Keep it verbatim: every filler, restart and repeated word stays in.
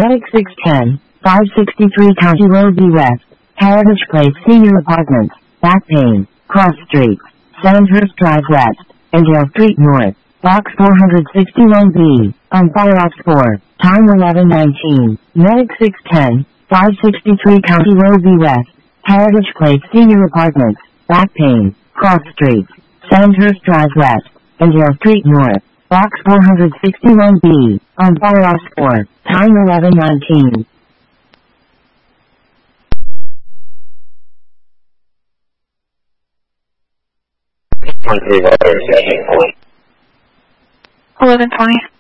Medic six ten, five sixty-three County Road B West, Heritage Place Senior Apartments, Back Pain, Cross Street, Sandhurst Drive West, and Dale Street North, Box four sixty-one B, on Fire Ops four, time eleven nineteen. Medic six ten, five sixty-three County Road B West, Heritage Place Senior Apartments, Back Pain, Cross Street, Sandhurst Drive West, and Dale Street North, Box four sixty-one B, on Fire Ops four, time eleven nineteen. eleven twenty.